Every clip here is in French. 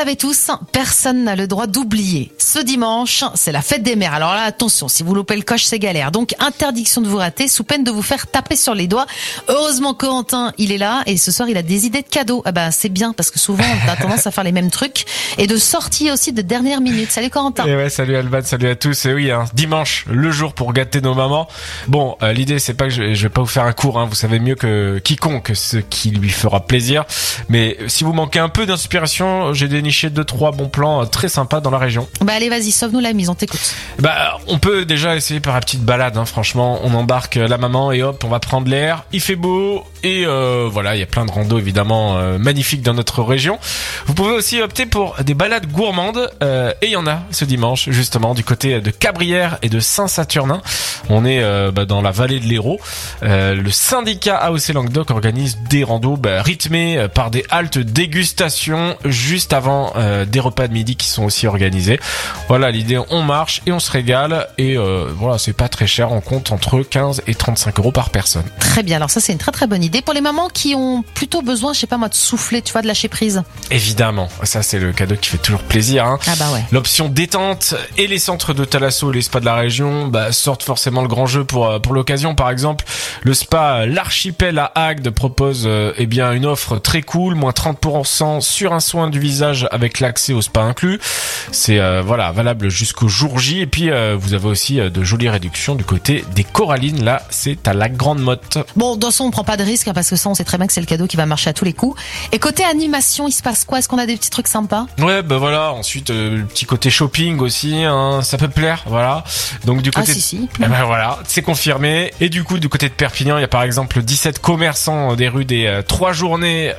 savez tous, personne n'a le droit d'oublier. Ce dimanche, c'est la fête des mères. Alors là, attention, si vous loupez le coche, c'est galère. Donc, interdiction de vous rater, sous peine de vous faire taper sur les doigts. Heureusement, Corentin, il est là et ce soir, il a des idées de cadeaux. Ah bah, c'est bien parce que souvent, on a tendance à faire les mêmes trucs et de sorties aussi de dernière minute. Salut Corentin. Et ouais, salut Alban, salut à tous. Et oui, dimanche, le jour pour gâter nos mamans. Bon, l'idée, c'est pas que je vais pas vous faire un cours, vous savez mieux que quiconque ce qui lui fera plaisir. Mais si vous manquez un peu d'inspiration, j'ai déniché 2-3 bons plans très sympas dans la région. Bah allez, vas-y, sauve-nous la mise, on t'écoute. On peut déjà essayer par la petite balade, franchement. On embarque la maman et hop, on va prendre l'air. Il fait beau et voilà, il y a plein de randos évidemment magnifiques dans notre région. Vous pouvez aussi opter pour des balades gourmandes et il y en a ce dimanche justement du côté de Cabrières et de Saint-Saturnin. On est dans la vallée de l'Hérault. Le syndicat AOC Languedoc organise des randos rythmés par des haltes dégustation juste avant des repas de midi qui sont aussi organisés. Voilà l'idée, on marche et on se régale et voilà, c'est pas très cher, on compte entre 15 et 35 euros par personne. Très bien, alors ça c'est une très très bonne idée pour les mamans qui ont plutôt besoin, je sais pas moi, de souffler, tu vois, de lâcher prise. Évidemment, ça c'est le cadeau qui fait toujours plaisir. Ah bah ouais. L'option détente et les centres de thalasso et les spas de la région sortent forcément le grand jeu pour l'occasion. Par exemple, le spa L'Archipel à Agde propose une offre très cool, moins 30% sur un soin du visage avec l'accès au spa inclus. C'est valable jusqu'au jour J. Et puis vous avez aussi de jolies réductions du côté des Corallines. Là, c'est à la Grande Motte. Bon, dans ce on prend pas de risque parce que ça, on sait très bien que c'est le cadeau qui va marcher à tous les coups. Et côté animation, il se passe quoi? Est-ce qu'on a des petits trucs sympas? Ouais, voilà. Ensuite, le petit côté shopping aussi, ça peut plaire. Voilà. Donc du côté, si. Voilà, c'est confirmé. Et du coup, du côté de Perpignan, il y a par exemple 17 commerçants des rues des 3 journées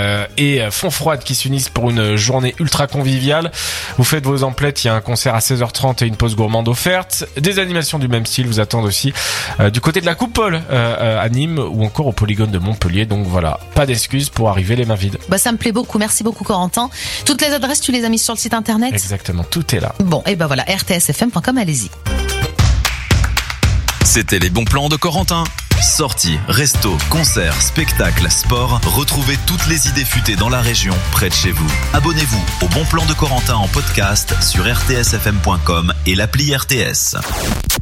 et Fontfroide qui s'unissent pour une journée ultra conviviale. Vous faites vos emplettes, il y a un concert à 16h30 et une pause gourmande offerte. Des animations du même style vous attendent aussi du côté de la Coupole à Nîmes ou encore au Polygone de Montpellier. Donc voilà, pas d'excuses pour arriver les mains vides. Ça me plaît beaucoup, merci beaucoup Corentin. Toutes les adresses, tu les as mises sur le site internet? Exactement, tout est là. Bon, et voilà, rtsfm.com, allez-y. C'était les bons plans de Corentin. Sorties, restos, concerts, spectacles, sport. Retrouvez toutes les idées futées dans la région, près de chez vous. Abonnez-vous au Bon Plan de Corentin en podcast sur rtsfm.com et l'appli RTS.